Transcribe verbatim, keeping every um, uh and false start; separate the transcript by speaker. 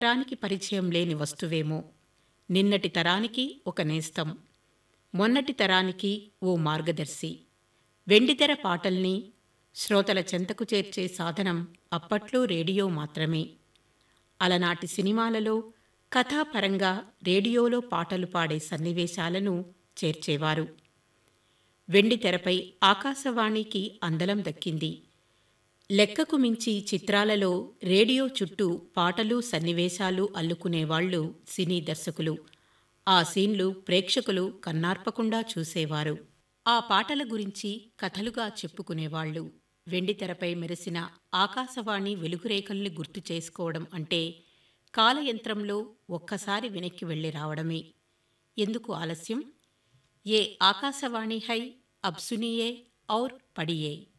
Speaker 1: తరానికి పరిచయం లేని వస్తువేమో, నిన్నటి తరానికి ఒక నేస్తం, మొన్నటి తరానికి ఓ మార్గదర్శి. వెండితెర పాటల్ని శ్రోతల చెంతకు చేర్చే సాధనం అప్పట్లో రేడియో మాత్రమే. అలనాటి సినిమాలలో కథాపరంగా రేడియోలో పాటలు పాడే సన్నివేశాలను చేర్చేవారు. వెండితెరపై ఆకాశవాణికి అందలం దక్కింది. లెక్కకు మించి చిత్రాలలో రేడియో చుట్టూ పాటలు సన్నివేశాలు అల్లుకునేవాళ్లు సినీ దర్శకులు. ఆ సీన్లు ప్రేక్షకులు కన్నార్పకుండా చూసేవారు. ఆ పాటల గురించి కథలుగా చెప్పుకునేవాళ్లు. వెండితెరపై మెరిసిన ఆకాశవాణి వెలుగురేఖల్ని గుర్తు చేసుకోవడం అంటే కాలయంత్రంలో ఒక్కసారి వెనక్కి వెళ్లి రావడమే. ఎందుకు ఆలస్యం? ఏ ఆకాశవాణి హై, అబ్ సునియే ఔర్ పడియే.